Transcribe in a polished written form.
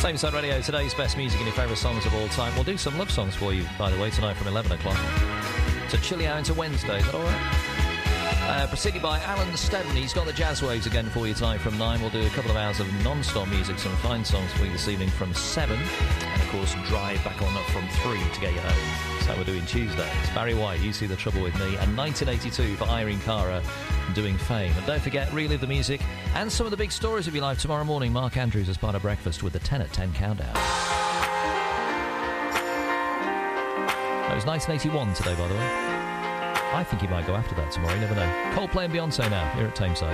Tameside Radio, today's best music and your favourite songs of all time. We'll do some love songs for you, by the way, tonight from 11 o'clock. To chill you out into Wednesday, is that all right? Preceded by Alan Steadman. He's got the jazz waves again for you tonight from 9. We'll do a couple of hours of non-stop music, some fine songs for you this evening from 7. And, of course, drive back on up from 3 to get you home. That's how we're doing Tuesdays. Barry White, You See the Trouble with Me, and 1982 for Irene Cara doing Fame. And don't forget, relive the music and some of the big stories of your life tomorrow morning. Mark Andrews as part of Breakfast with the 10 at 10 countdown. It was 1981 today, by the way. I think he might go after that tomorrow, you never know. Coldplay and Beyonce now, here at Tameside.